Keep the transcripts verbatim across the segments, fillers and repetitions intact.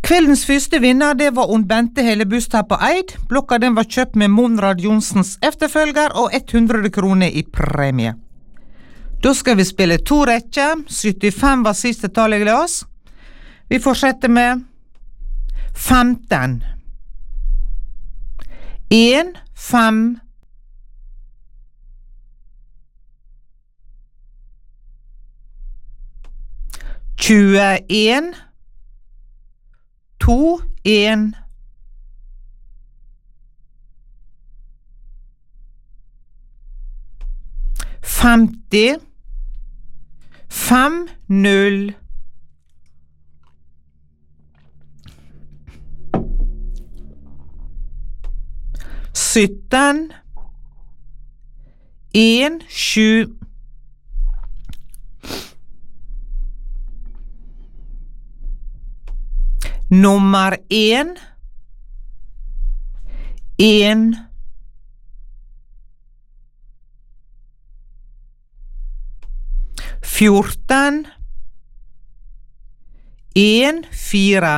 Kveldens første vinner, det var Ond Bente Helebustad på Eid. Blokka den var kjøpt med Monrad Johnsens efterfølger og hundre kroner i premie. Da skal vi spille to rekker. syttifem var siste tallet i oss. Vi fortsetter med femten. En, fem, tjueen, to, en, femti, fem, null, sytten, en, sju, nummer en, en, fjorten, en, fire,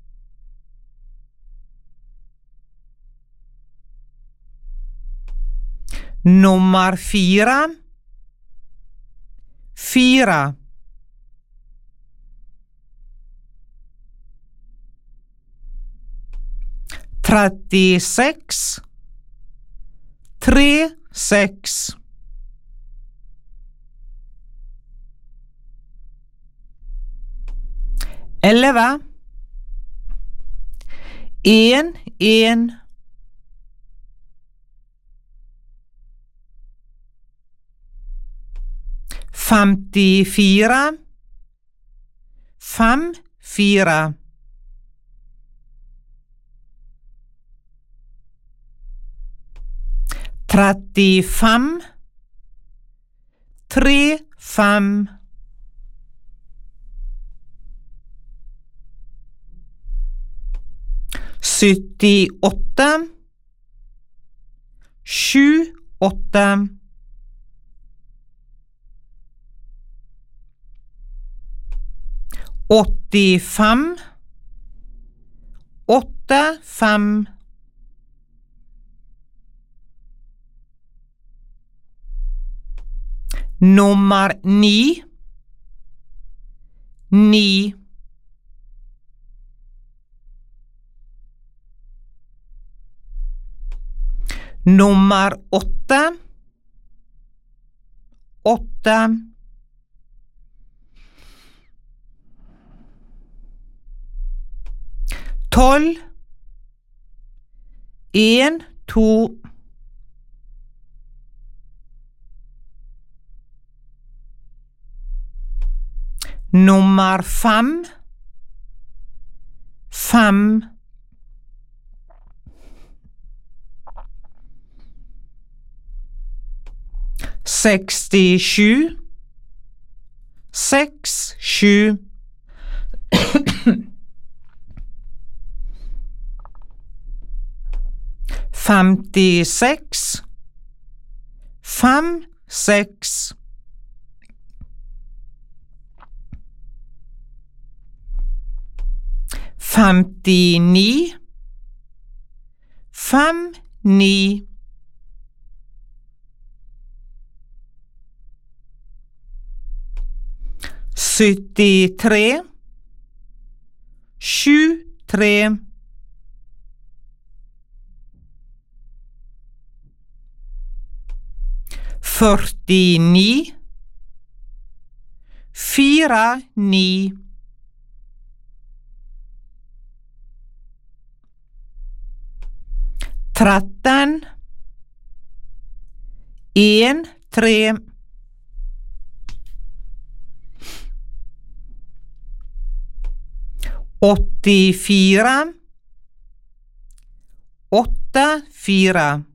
nummer fire, fire, trettiseks, tre, seks, elleve, en, en, femtifire, fem, fire, trettifem, tre, fem, syttiåtte, sju, åtte, åttifem, åtte, fem, nummer ni, ni, nummer åtte, åtte, tolv, en, to, nummer fem, fem, sekstisju, seks, sju, femtiseks, fem, seks, femtini, fem, ni, syttitre, sju, tre, førtini, fire, ni, tretten, en, tre, åttifire, åtte, fire.